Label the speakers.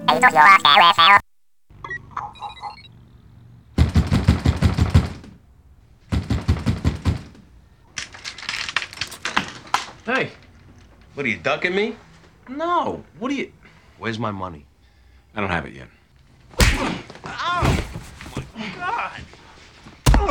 Speaker 1: Hey,
Speaker 2: What, are you ducking me?
Speaker 1: no. What are you... Where's my money?
Speaker 3: I don't have it yet.